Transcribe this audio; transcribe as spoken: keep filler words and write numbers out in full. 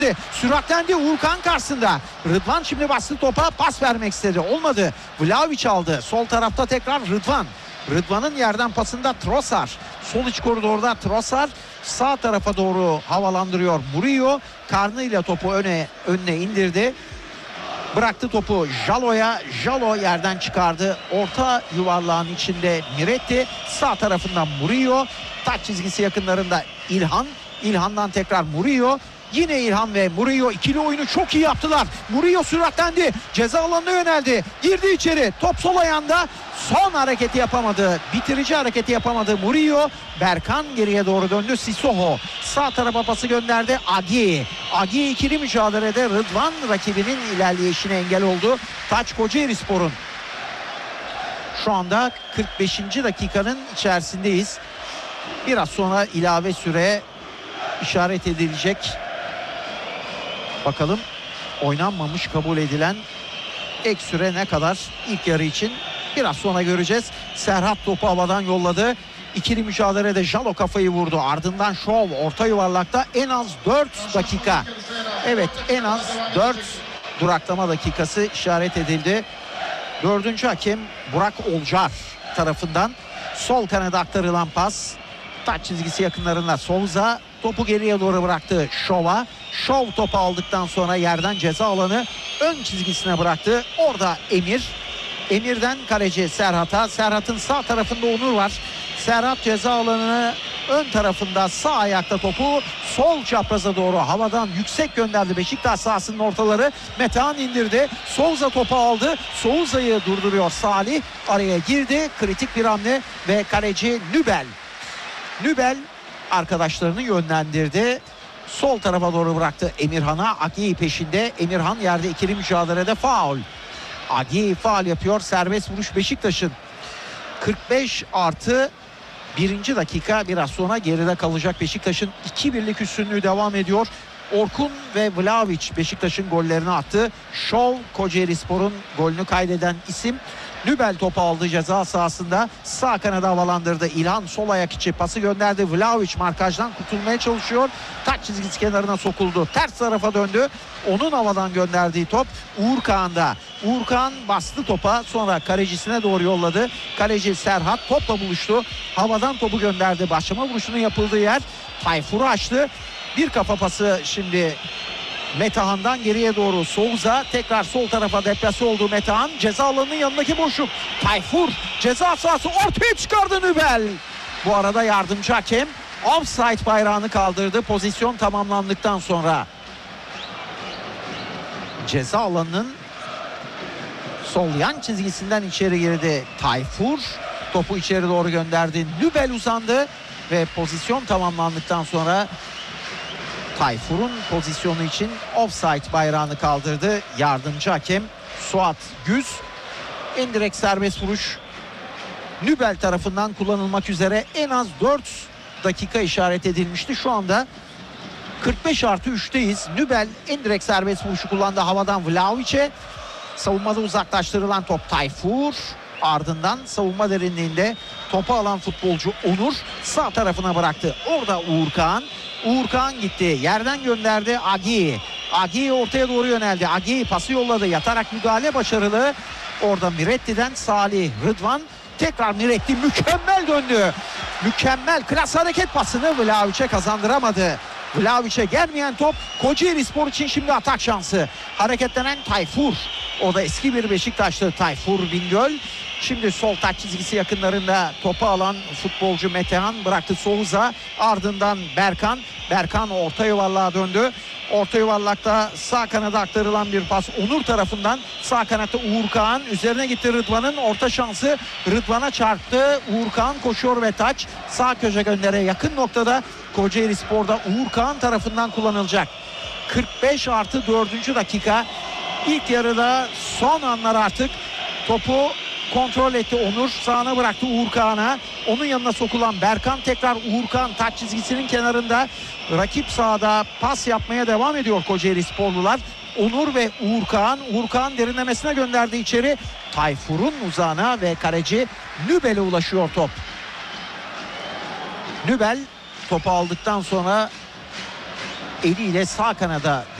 Süratlendi Uğurkan karşısında. Rıdvan şimdi bastı topa, pas vermek istedi. Olmadı. Vlahovic aldı. Sol tarafta tekrar Rıdvan. Rıdvan'ın yerden pasında Trossard. Sol iç koridorda Trossard. Sağ tarafa doğru havalandırıyor Murillo. Karnıyla topu öne önüne indirdi. Bıraktı topu Jalo'ya. Jalo yerden çıkardı. Orta yuvarlağın içinde Miretti. Sağ tarafından Murillo. Taç çizgisi yakınlarında İlhan. İlhan'dan tekrar Murillo. Yine İlhan ve Murillo ikili oyunu çok iyi yaptılar. Murillo süratlendi. Ceza alanına yöneldi. Girdi içeri. Top sol ayağında. Son hareketi yapamadı. Bitirici hareketi yapamadı Murillo. Berkan geriye doğru döndü. Sissoko sağ tarafa pası gönderdi. Agi. Agi ikili mücadelede Rıdvan rakibinin ilerleyişine engel oldu. Taç Kocaelispor'un. Şu anda kırk beşinci dakikanın içerisindeyiz. Biraz sonra ilave süre işaret edilecek. Bakalım oynanmamış kabul edilen ek süre ne kadar ilk yarı için biraz sonra göreceğiz. Serhat topu havadan yolladı. İkili mücadelede Jalo kafayı vurdu. Ardından Şov orta yuvarlakta en az dört dakika. Evet, en az dört duraklama dakikası işaret edildi. Dördüncü hakem Burak Olcar tarafından sol kanada aktarılan pas. Taç çizgisi yakınlarında Souza topu geriye doğru bıraktı Şov'a. Şov topu aldıktan sonra yerden ceza alanı ön çizgisine bıraktı. Orada Emir. Emir'den kaleci Serhat'a. Serhat'ın sağ tarafında Onur var. Serhat ceza alanını ön tarafında sağ ayakta topu sol çapraza doğru havadan yüksek gönderdi. Beşiktaş sahasının ortaları. Metehan indirdi. Souza topu aldı. Souza'yı durduruyor Salih. Araya girdi. Kritik bir hamle ve kaleci Nübel. Nübel arkadaşlarını yönlendirdi. Sol tarafa doğru bıraktı Emirhan'a. Agi peşinde. Emirhan yerde ikili mücadelede faul. Agi faul yapıyor. Serbest vuruş Beşiktaş'ın. kırk beş artı birinci dakika, biraz sonra geride kalacak Beşiktaş'ın iki birlik üstünlüğü devam ediyor. Orkun ve Vlahovic Beşiktaş'ın gollerini attı. Şov Kocaelispor'un golünü kaydeden isim. Nübel topu aldı ceza sahasında. Sağ kanada havalandırdı. İlhan sol ayak içi pası gönderdi. Vlahovic markajdan kurtulmaya çalışıyor. Taç çizgisi kenarına sokuldu. Ters tarafa döndü. Onun havadan gönderdiği top Uğur Kağan'da. Uğur Kağan bastı topa. Sonra kalecisine doğru yolladı. Kaleci Serhat topla buluştu. Havadan topu gönderdi. Başlama vuruşunun yapıldığı yer. Tayfur'u açtı. Bir kafa pası şimdi Metehan'dan geriye doğru Souza, tekrar sol tarafa deplase olduğu Metehan, ceza alanının yanındaki boşluk. Tayfur ceza sahası ortaya çıkardı Nübel. Bu arada yardımcı hakem offside bayrağını kaldırdı pozisyon tamamlandıktan sonra. Ceza alanının sol yan çizgisinden içeri girdi Tayfur. Topu içeri doğru gönderdi. Nübel uzandı ve pozisyon tamamlandıktan sonra Tayfur'un pozisyonu için offside bayrağını kaldırdı yardımcı hakem Suat Güz. Endirekt serbest vuruş Nübel tarafından kullanılmak üzere en az dört dakika işaret edilmişti. Şu anda kırk beş artı üçteyiz. Nübel endirekt serbest vuruşu kullandı havadan Vlahovic'e. Savunmada uzaklaştırılan top Tayfur. Ardından savunma derinliğinde topu alan futbolcu Onur sağ tarafına bıraktı. Orada Uğur Kağan. Uğur Kağan gitti. Yerden gönderdi Agi. Agi ortaya doğru yöneldi. Agi pası yolladı. Yatarak müdahale başarılı. Orada Miretti'den Salih, Rıdvan. Tekrar Miretti mükemmel döndü. Mükemmel klas hareket pasını Vlahovic'e kazandıramadı. Vlahovic'e gelmeyen top Kocaelispor için şimdi atak şansı. Hareketlenen Tayfur. O da eski bir Beşiktaşlı Tayfur Bingöl. Şimdi sol taç çizgisi yakınlarında topu alan futbolcu Metehan bıraktı Souza. Ardından Berkan. Berkan orta yuvarlığa döndü. Orta yuvarlakta sağ kanada aktarılan bir pas Onur tarafından. Sağ kanatta Uğur Kağan. Üzerine gitti Rıdvan'ın orta şansı. Rıdvan'a çarptı. Uğur Kağan koşuyor ve taç sağ köşe göndere yakın noktada Kocaelispor'da Uğur Kağan tarafından kullanılacak. kırk beş artı dördüncü dakika. İlk yarıda son anlar artık. Topu kontrol etti Onur. Sağına bıraktı Uğur Kağan'a. Onun yanına sokulan Berkan, tekrar Uğur Kağan taç çizgisinin kenarında. Rakip sahada pas yapmaya devam ediyor Kocaelisporlular. Onur ve Uğur Kağan. Uğur Kağan derinlemesine gönderdi içeri. Tayfur'un uzağına ve kaleci Nübel'e ulaşıyor top. Nübel topu aldıktan sonra eliyle sağ kanada